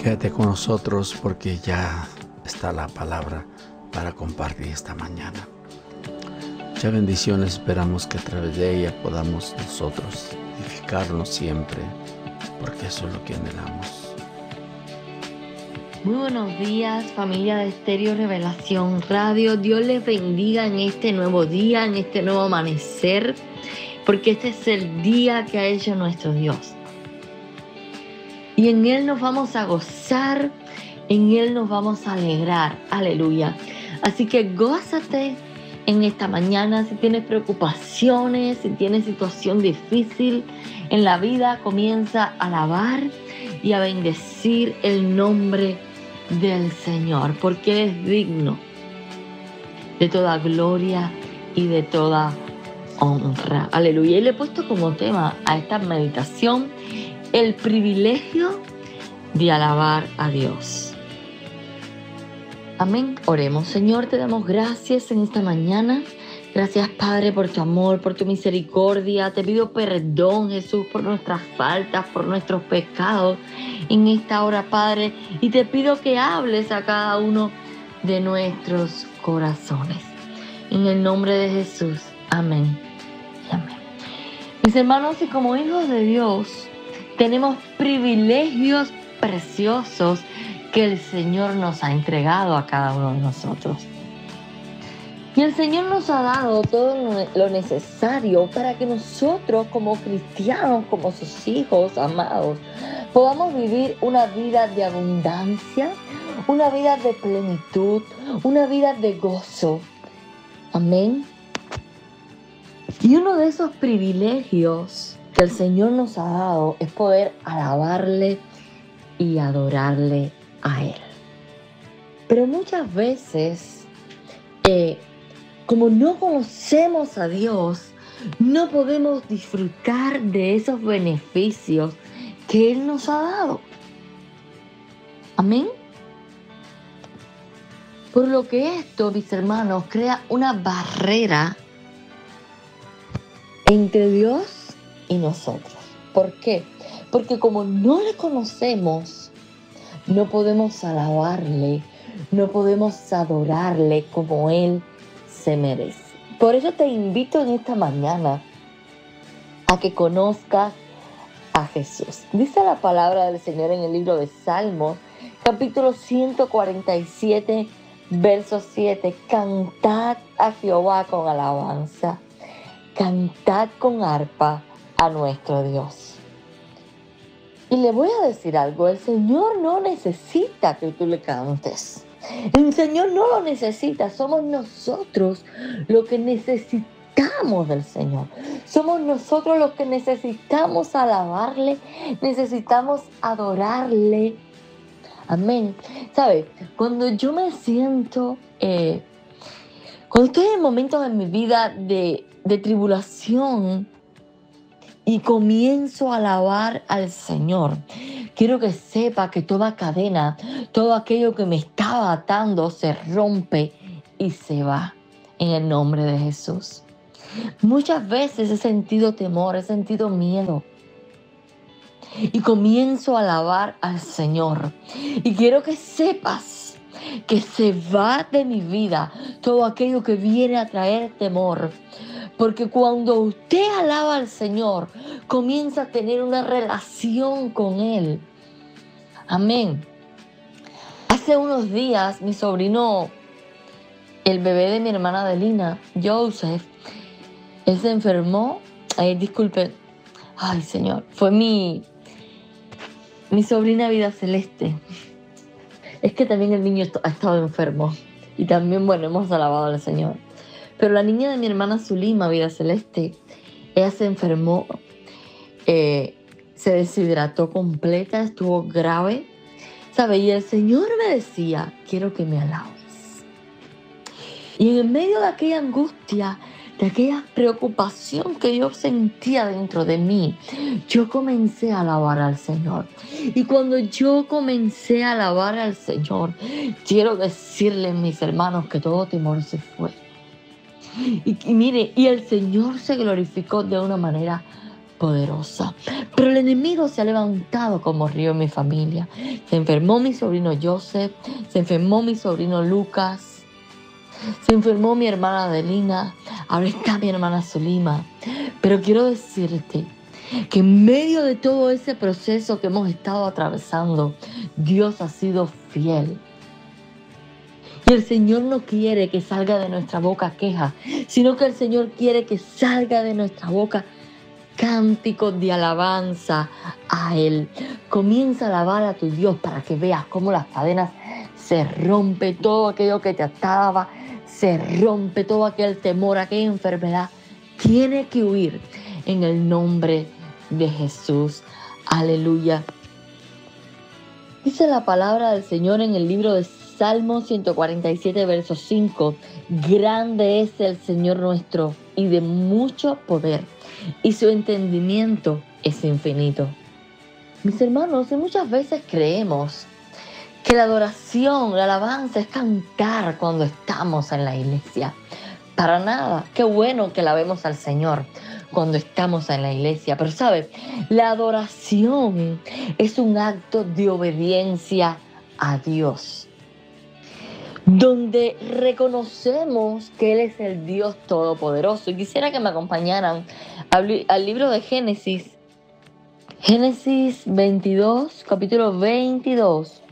Quédate con nosotros porque ya está la palabra para compartir esta mañana. Muchas bendiciones, esperamos que a través de ella podamos nosotros edificarnos siempre, porque eso es lo que anhelamos. Muy buenos días, familia de Estéreo Revelación Radio. Dios les bendiga en este nuevo día, en este nuevo amanecer, porque este es el día que ha hecho nuestro Dios. Y en Él nos vamos a gozar, en Él nos vamos a alegrar. Aleluya. Así que gózate en esta mañana. Si tienes preocupaciones, si tienes situación difícil en la vida, comienza a alabar y a bendecir el nombre del Señor, porque Él es digno de toda gloria y de toda honra. Aleluya. Y le he puesto como tema a esta meditación el privilegio de alabar a Dios. Amén. Oremos. Señor, te damos gracias en esta mañana. Gracias, Padre, por tu amor, por tu misericordia. Te pido perdón, Jesús, por nuestras faltas, por nuestros pecados en esta hora, Padre. Y te pido que hables a cada uno de nuestros corazones. En el nombre de Jesús. Amén y amén. Mis hermanos, y como hijos de Dios, tenemos privilegios preciosos que el Señor nos ha entregado a cada uno de nosotros. Y el Señor nos ha dado todo lo necesario para que nosotros como cristianos, como sus hijos amados, podamos vivir una vida de abundancia, una vida de plenitud, una vida de gozo. Amén. Y uno de esos privilegios que el Señor nos ha dado es poder alabarle y adorarle a Él. Pero muchas veces, como no conocemos a Dios, no podemos disfrutar de esos beneficios que Él nos ha dado. Amén. Por lo que esto, mis hermanos, crea una barrera entre Dios y nosotros. ¿Por qué? Porque como no le conocemos, no podemos alabarle, no podemos adorarle como Él se merece. Por eso te invito en esta mañana a que conozcas a Jesús. Dice la palabra del Señor en el libro de Salmos, capítulo 147, verso 7. Cantad a Jehová con alabanza, cantad con arpa a nuestro Dios. Y le voy a decir algo, el Señor no necesita que tú le cantes. El Señor no lo necesita, somos nosotros los que necesitamos del Señor. Somos nosotros los que necesitamos alabarle, necesitamos adorarle. Amén. ¿Sabes? Cuando yo me siento, cuando estoy en momentos en mi vida de tribulación y comienzo a alabar al Señor, quiero que sepa que toda cadena, todo aquello que me estaba atando se rompe y se va en el nombre de Jesús. Muchas veces he sentido temor, he sentido miedo y comienzo a alabar al Señor. Y quiero que sepas que se va de mi vida todo aquello que viene a traer temor. Porque cuando usted alaba al Señor, comienza a tener una relación con Él. Amén. Hace unos días, mi sobrino, el bebé de mi hermana Adelina, Joseph, él se enfermó. Disculpe. Ay, Señor. Fue mi sobrina Vida Celeste. Es que también el niño ha estado enfermo. Y también, bueno, hemos alabado al Señor. Pero la niña de mi hermana Zulima, Vida Celeste, ella se enfermó, se deshidrató completa, estuvo grave, ¿sabe? Y el Señor me decía, quiero que me alabes. Y en medio de aquella angustia, de aquella preocupación que yo sentía dentro de mí, yo comencé a alabar al Señor. Y cuando yo comencé a alabar al Señor, quiero decirles, mis hermanos, que todo temor se fue. Y mire, y el Señor se glorificó de una manera poderosa. Pero el enemigo se ha levantado como río en mi familia. Se enfermó mi sobrino Joseph, se enfermó mi sobrino Lucas, se enfermó mi hermana Adelina, ahora está mi hermana Zulima. Pero quiero decirte que en medio de todo ese proceso que hemos estado atravesando, Dios ha sido fiel. Y el Señor no quiere que salga de nuestra boca queja, sino que el Señor quiere que salga de nuestra boca cánticos de alabanza a Él. Comienza a alabar a tu Dios para que veas cómo las cadenas se rompe, todo aquello que te ataba, se rompe, todo aquel temor, aquella enfermedad, tiene que huir en el nombre de Jesús. Aleluya. Dice la palabra del Señor en el libro de Salmo 147, verso 5. Grande es el Señor nuestro y de mucho poder, y su entendimiento es infinito. Mis hermanos, y muchas veces creemos que la adoración, la alabanza es cantar cuando estamos en la iglesia. Para nada. Qué bueno que la vemos al Señor cuando estamos en la iglesia. Pero ¿sabes? La adoración es un acto de obediencia a Dios, donde reconocemos que Él es el Dios Todopoderoso. Y quisiera que me acompañaran al libro de Génesis. Génesis 22, capítulo 22,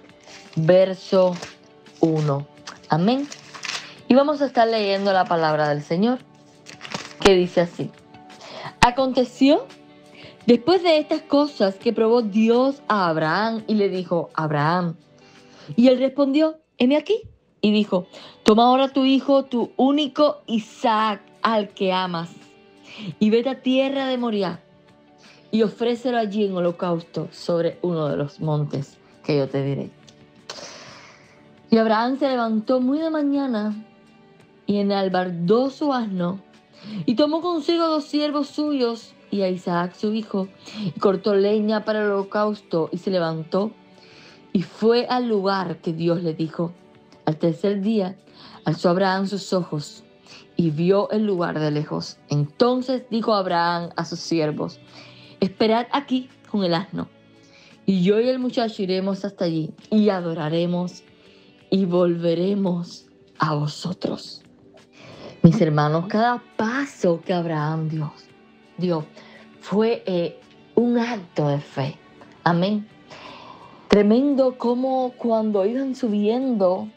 verso 1. Amén. Y vamos a estar leyendo la palabra del Señor, que dice así. Aconteció, después de estas cosas, que probó Dios a Abraham y le dijo, Abraham. Y él respondió, heme aquí. Y dijo, toma ahora tu hijo, tu único Isaac, al que amas, y vete a tierra de Moriah, y ofrécelo allí en holocausto sobre uno de los montes que yo te diré. Y Abraham se levantó muy de mañana y enalbardó su asno, y tomó consigo 2 siervos suyos y a Isaac su hijo, y cortó leña para el holocausto, y se levantó y fue al lugar que Dios le dijo. Al tercer día alzó Abraham sus ojos y vio el lugar de lejos. Entonces dijo Abraham a sus siervos, esperad aquí con el asno, y yo y el muchacho iremos hasta allí, y adoraremos, y volveremos a vosotros. Mis hermanos, cada paso que Abraham dio fue un acto de fe. Amén. Tremendo como cuando iban subiendo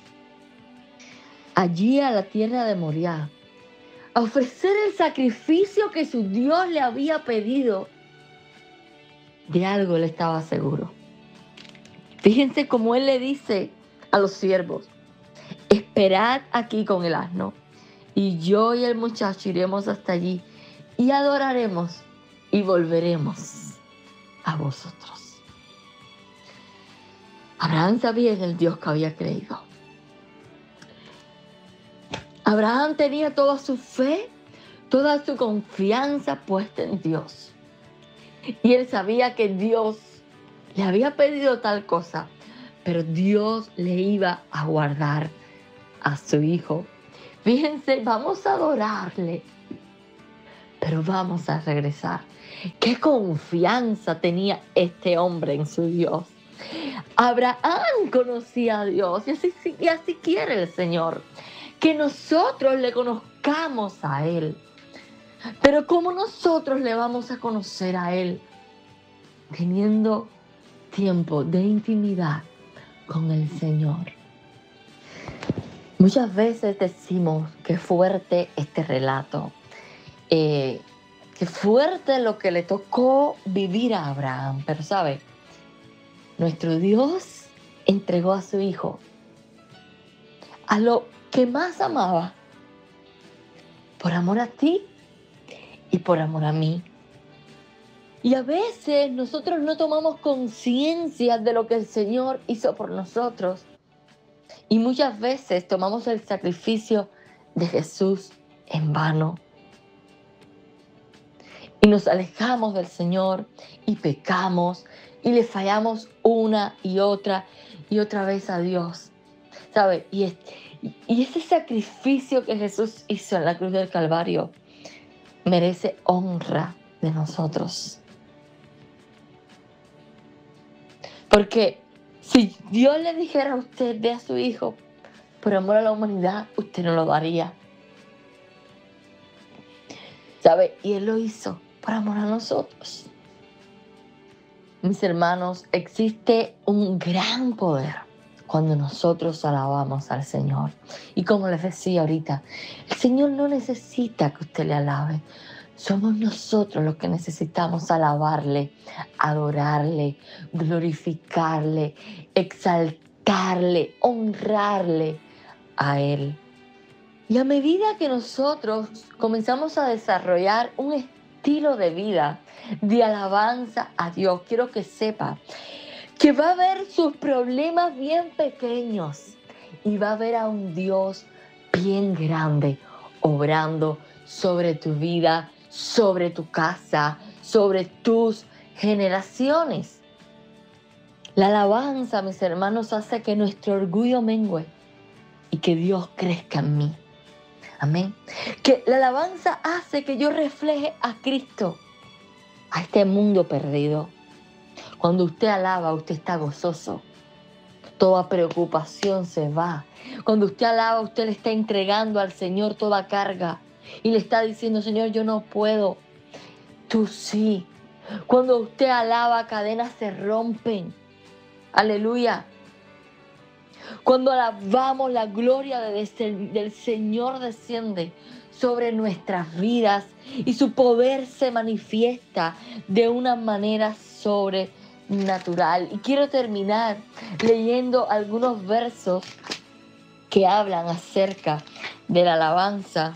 allí a la tierra de Moriah, a ofrecer el sacrificio que su Dios le había pedido, de algo él estaba seguro. Fíjense cómo él le dice a los siervos, esperad aquí con el asno, y yo y el muchacho iremos hasta allí, y adoraremos, y volveremos a vosotros. Abraham sabía en el Dios que había creído. Abraham tenía toda su fe, toda su confianza puesta en Dios. Y él sabía que Dios le había pedido tal cosa, pero Dios le iba a guardar a su hijo. Fíjense, vamos a adorarle, pero vamos a regresar. Qué confianza tenía este hombre en su Dios. Abraham conocía a Dios y así quiere el Señor, que nosotros le conozcamos a Él. Pero ¿cómo nosotros le vamos a conocer a Él? Teniendo tiempo de intimidad con el Señor. Muchas veces decimos que fuerte este relato, que fuerte lo que le tocó vivir a Abraham. Pero ¿sabe? Nuestro Dios entregó a su hijo a lo que más amaba, por amor a ti y por amor a mí. Y a veces nosotros no tomamos conciencia de lo que el Señor hizo por nosotros. Y muchas veces tomamos el sacrificio de Jesús en vano. Y nos alejamos del Señor y pecamos y le fallamos una y otra vez a Dios. ¿Sabe? Y ese sacrificio que Jesús hizo en la cruz del Calvario merece honra de nosotros. Porque si Dios le dijera a usted de a su hijo, por amor a la humanidad, usted no lo haría. ¿Sabe? Y Él lo hizo por amor a nosotros. Mis hermanos, existe un gran poder cuando nosotros alabamos al Señor. Y como les decía ahorita, el Señor no necesita que usted le alabe. Somos nosotros los que necesitamos alabarle, adorarle, glorificarle, exaltarle, honrarle a Él. Y a medida que nosotros comenzamos a desarrollar un estilo de vida de alabanza a Dios, quiero que sepa que va a ver sus problemas bien pequeños y va a ver a un Dios bien grande obrando sobre tu vida, sobre tu casa, sobre tus generaciones. La alabanza, mis hermanos, hace que nuestro orgullo mengue y que Dios crezca en mí. Amén. Que la alabanza hace que yo refleje a Cristo a este mundo perdido. Cuando usted alaba, usted está gozoso. Toda preocupación se va. Cuando usted alaba, usted le está entregando al Señor toda carga. Y le está diciendo, Señor, yo no puedo. Tú sí. Cuando usted alaba, cadenas se rompen. Aleluya. Cuando alabamos, la gloria del Señor desciende sobre nuestras vidas y su poder se manifiesta de una manera sobrenatural. Y quiero terminar leyendo algunos versos que hablan acerca de la alabanza.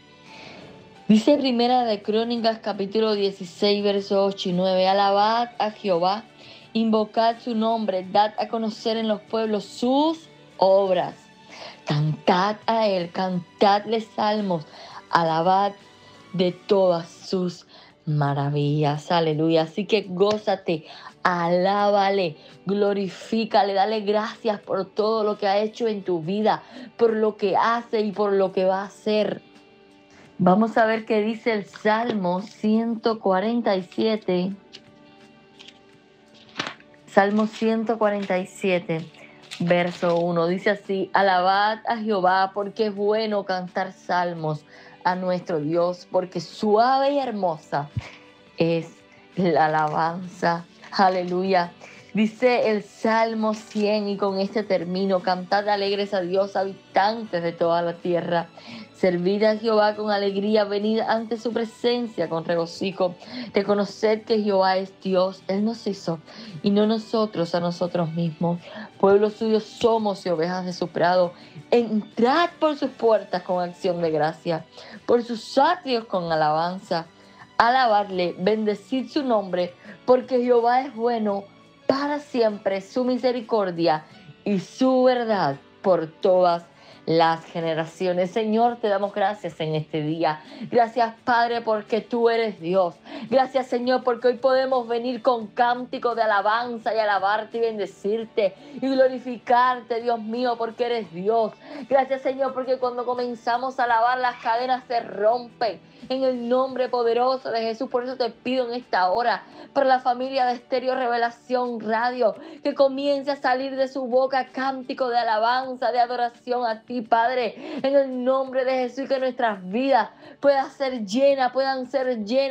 Dice Primera de Crónicas, capítulo 16, versos 8 y 9. Alabad a Jehová, invocad su nombre, dad a conocer en los pueblos sus obras. Cantad a Él, cantadle salmos, alabad de todas sus maravillas. Aleluya. Así que gózate, alábale, glorifícale, dale gracias por todo lo que ha hecho en tu vida, por lo que hace y por lo que va a hacer. Vamos a ver qué dice el Salmo 147. Salmo 147, verso 1. Dice así: alabad a Jehová, porque es bueno cantar salmos a nuestro Dios, porque suave y hermosa es la alabanza. Aleluya. Dice el Salmo 100, y con este termino: cantad alegres a Dios, habitantes de toda la tierra. Servid a Jehová con alegría, venid ante su presencia con regocijo. Reconoced que Jehová es Dios, Él nos hizo y no nosotros a nosotros mismos. Pueblo suyo somos y ovejas de su prado. Entrad por sus puertas con acción de gracia, por sus atrios con alabanza. Alabarle, bendecid su nombre, porque Jehová es bueno para siempre, su misericordia y su verdad por todas las generaciones. Señor, te damos gracias en este día. Gracias, Padre, porque tú eres Dios. Gracias, Señor, porque hoy podemos venir con cántico de alabanza y alabarte y bendecirte y glorificarte, Dios mío, porque eres Dios. Gracias, Señor, porque cuando comenzamos a alabar, las cadenas se rompen en el nombre poderoso de Jesús. Por eso te pido en esta hora, para la familia de Estéreo Revelación Radio, que comience a salir de su boca cántico de alabanza, de adoración a ti, Padre, en el nombre de Jesús, y que nuestras vidas puedan ser llenas